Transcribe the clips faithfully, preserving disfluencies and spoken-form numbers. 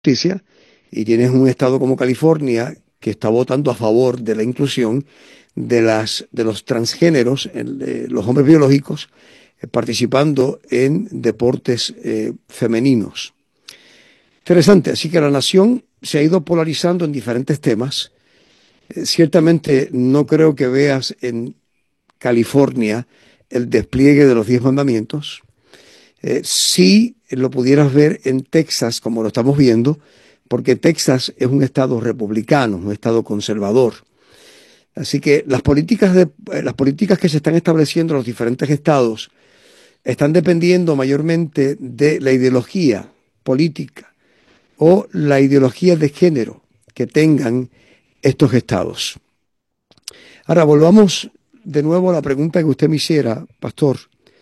justicia, y tienes un estado como California que está votando a favor de la inclusión de, las, de los transgéneros, el, de los hombres biológicos, eh, participando en deportes eh, femeninos. Interesante, así que la nación se ha ido polarizando en diferentes temas. Eh, ciertamente no creo que veas en California el despliegue de los diez mandamientos. Eh, sí lo pudieras ver en Texas, como lo estamos viendo, porque Texas es un estado republicano, un estado conservador. Así que las políticas, de, eh, las políticas que se están estableciendo en los diferentes estados están dependiendo mayormente de la ideología política o la ideología de género que tengan estos estados. Ahora, volvamos de nuevo a la pregunta que usted me hiciera, pastor.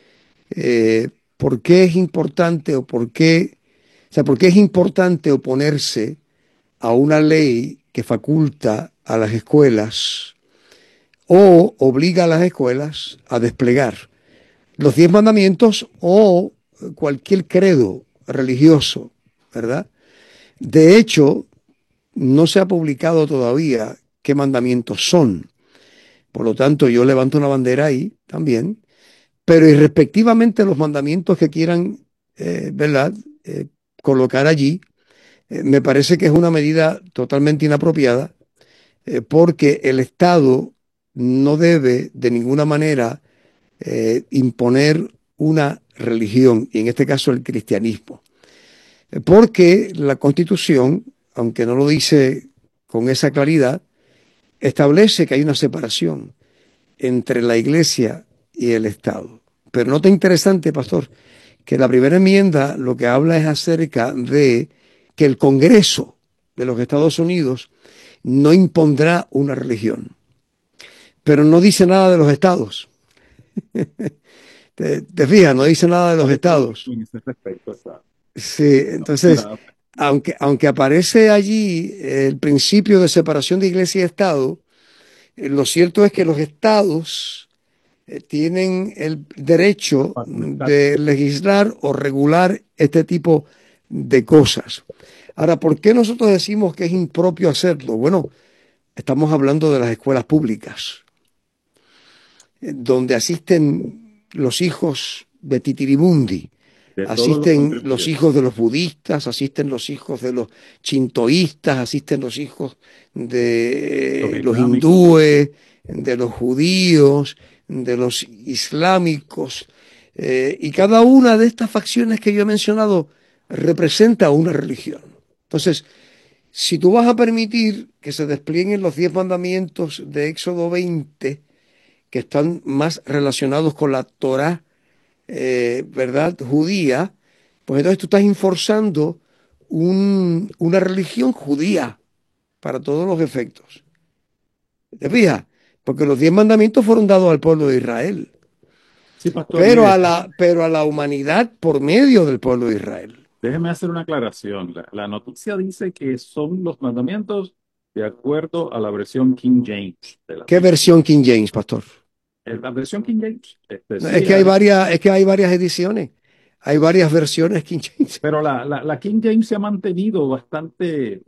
Eh, ¿Por qué es importante o por qué, o sea, por qué es importante oponerse a una ley que faculta a las escuelas o obliga a las escuelas a desplegar los diez mandamientos o cualquier credo religioso, ¿verdad? De hecho, no se ha publicado todavía qué mandamientos son. Por lo tanto, yo levanto una bandera ahí también, pero irrespectivamente los mandamientos que quieran, eh, ¿verdad?, eh, colocar allí, eh, me parece que es una medida totalmente inapropiada, eh, porque el Estado no debe de ninguna manera eh, imponer una religión, y en este caso el cristianismo. Eh, Porque la Constitución, aunque no lo dice con esa claridad, establece que hay una separación entre la Iglesia y el Estado. Pero nota interesante, pastor, que la primera enmienda lo que habla es acerca de que el Congreso de los Estados Unidos no impondrá una religión, pero no dice nada de los estados. ¿Te, te fijas? No dice nada de los estados. En ese respecto, está. Sí, No, entonces, mira, aunque, aunque aparece allí el principio de separación de iglesia y Estado, eh, lo cierto es que los estados eh, tienen el derecho facultad. de legislar o regular este tipo de cosas. Ahora, ¿por qué nosotros decimos que es impropio hacerlo? Bueno, estamos hablando de las escuelas públicas, eh, donde asisten los hijos de Titirimundi, De todos los asisten los contribuyentes. hijos de los budistas, asisten los hijos de los chintoístas, asisten los hijos Los de los islámicos. hindúes, de los judíos, de los islámicos. Eh, y cada una de estas facciones que yo he mencionado representa una religión. Entonces, si tú vas a permitir que se desplieguen los diez mandamientos de Éxodo veinte, que están más relacionados con la Torá, eh, ¿verdad?, judía, pues entonces tú estás enforzando un, una religión judía para todos los efectos. ¿Te fijas? Porque los diez mandamientos fueron dados al pueblo de Israel, Sí, pastor, pero mire, a la, pero a la humanidad por medio del pueblo de Israel. déjeme hacer una aclaración. La, la noticia dice que son los mandamientos de acuerdo a la versión King James de la ¿Qué Biblia. versión King James, pastor? Eh, La versión King James, este, No, es sí, que hay hay, varias, es que hay varias ediciones, hay varias versiones King James. pero la, la, la King James se ha mantenido bastante,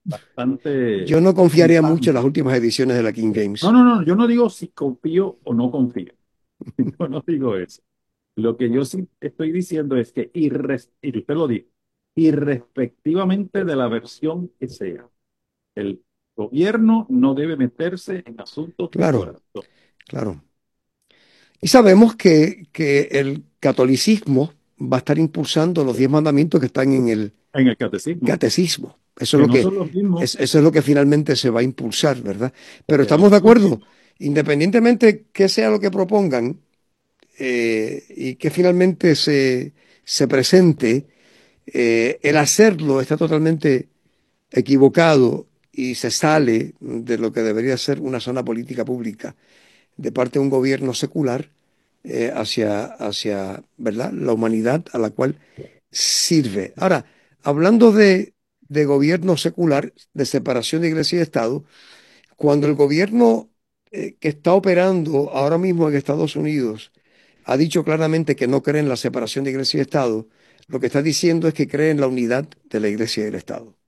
Yo bastante no confiaría mucho en las constante. últimas ediciones de la King No, James. no, no, yo no digo si confío o no confío. Yo no digo eso. Lo que yo sí estoy diciendo es que, irres- y usted lo dijo, irrespectivamente de la versión que sea, el gobierno no debe meterse en asuntos de Claro, corazón. claro. Y sabemos que, que el catolicismo va a estar impulsando los diez mandamientos que están en el En el catecismo, catecismo. Eso es que lo no que, son los mismos, es, eso es lo que finalmente se va a impulsar, ¿verdad? Pero que no estamos de son los acuerdo, mismos. independientemente que sea lo que propongan eh, y que finalmente se, se presente, eh, el hacerlo está totalmente equivocado y se sale de lo que debería ser una zona política pública de parte de un gobierno secular eh, hacia, hacia, ¿verdad?, la humanidad a la cual sirve. Ahora, hablando de, de gobierno secular, de separación de iglesia y Estado, cuando el gobierno eh, que está operando ahora mismo en Estados Unidos ha dicho claramente que no cree en la separación de iglesia y Estado, Lo que está diciendo es que cree en la unidad de la Iglesia y el Estado.